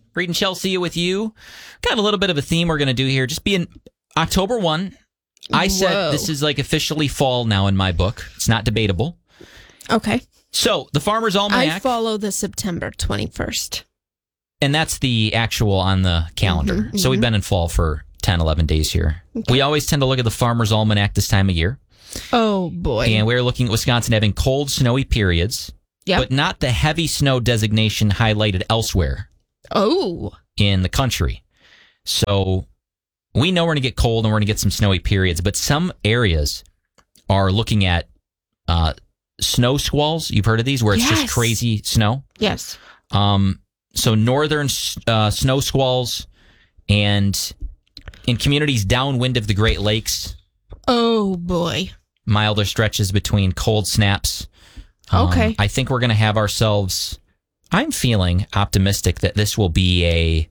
Reading Chelsea with you. Got a little bit of a theme we're going to do here. Just being October 1. I said this is like officially fall now in my book. It's not debatable. Okay. So, the Farmer's Almanac. I follow the September 21st. And that's the actual on the calendar. So, we've been in fall for 10, 11 days here. Okay. We always tend to look at the Farmer's Almanac this time of year. Oh, boy. And we're looking at Wisconsin having cold, snowy periods. But not the heavy snow designation highlighted elsewhere. Oh. In the country. So we know we're going to get cold and we're going to get some snowy periods, but some areas are looking at snow squalls. You've heard of these where it's just crazy snow? Yes. So northern snow squalls and in communities downwind of the Great Lakes. Oh, boy. Milder stretches between cold snaps. Okay. I think we're going to have ourselves... I'm feeling optimistic that this will be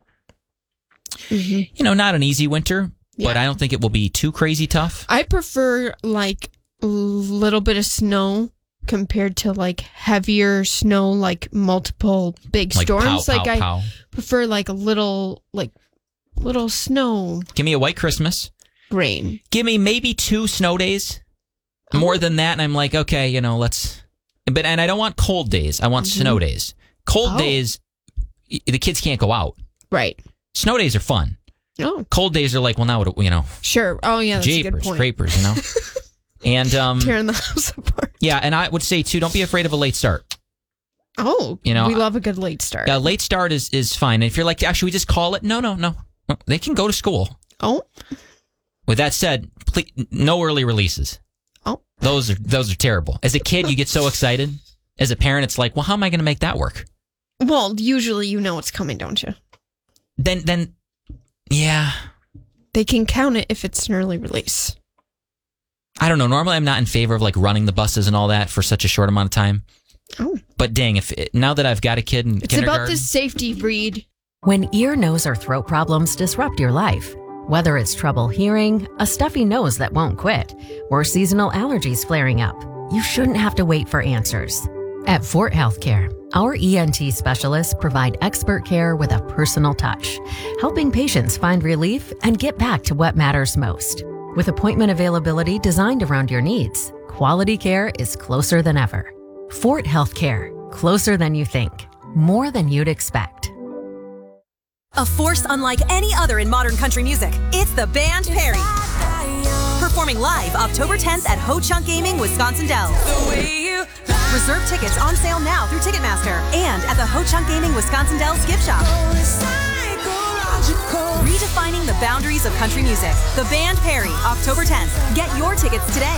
not an easy winter, but I don't think it will be too crazy tough. I prefer like a little bit of snow compared to like heavier snow, like multiple big storms. I prefer like a little snow. Give me a white Christmas. Rain. Give me maybe 2 snow days. More than that, and I'm like, okay, let's... And I don't want cold days. I want snow days. Cold days, the kids can't go out. Right. Snow days are fun. Oh. Cold days are like, well, now what, Sure. Oh, yeah, that's Japers, a good point. Scrapers, And tearing the house apart. Yeah, and I would say, too, don't be afraid of a late start. Oh, we love a good late start. Yeah, late start is fine. And if you're like, should we just call it? No. They can go to school. Oh. With that said, please, no early releases. Oh. Those are terrible. As a kid, you get so excited. As a parent, it's like, well, how am I going to make that work? Well, usually you know it's coming, don't you? Then, yeah. They can count it if it's an early release. I don't know. Normally, I'm not in favor of like running the buses and all that for such a short amount of time. Oh. But dang, now that I've got a kid in kindergarten. It's about the safety, Reed. When ear, nose, or throat problems disrupt your life, whether it's trouble hearing, a stuffy nose that won't quit, or seasonal allergies flaring up, you shouldn't have to wait for answers. At Fort Healthcare, our ENT specialists provide expert care with a personal touch, helping patients find relief and get back to what matters most. With appointment availability designed around your needs, quality care is closer than ever. Fort Healthcare, closer than you think, more than you'd expect. A force unlike any other in modern country music. It's the band Perry. Performing live October 10th at Ho Chunk Gaming, Wisconsin Dells. Reserve tickets on sale now through Ticketmaster and at the Ho Chunk Gaming Wisconsin Dells gift shop. Redefining the boundaries of country music. The band Perry, October 10th. Get your tickets today.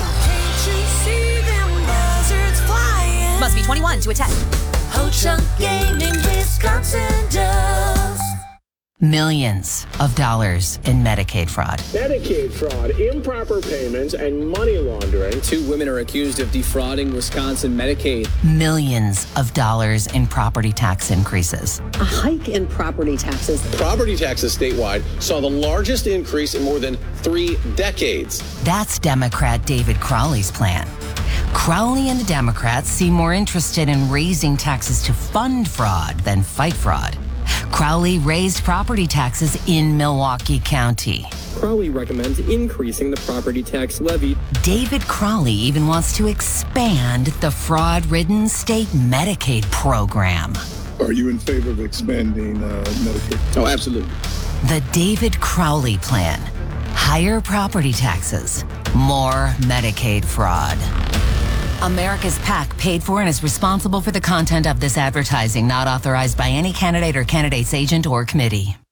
Must be 21 to attend. Ho Chunk Gaming, Wisconsin Dells. Millions of dollars in Medicaid fraud. Medicaid fraud, improper payments, and money laundering. 2 women are accused of defrauding Wisconsin Medicaid. Millions of dollars in property tax increases. A hike in property taxes. Property taxes statewide saw the largest increase in more than 3 decades. That's Democrat David Crowley's plan. Crowley and the Democrats seem more interested in raising taxes to fund fraud than fight fraud. Crowley raised property taxes in Milwaukee County. Crowley recommends increasing the property tax levy. David Crowley even wants to expand the fraud-ridden state Medicaid program. Are you in favor of expanding Medicaid? Oh, absolutely. The David Crowley plan. Higher property taxes, more Medicaid fraud. America's PAC paid for and is responsible for the content of this advertising, not authorized by any candidate or candidate's agent or committee.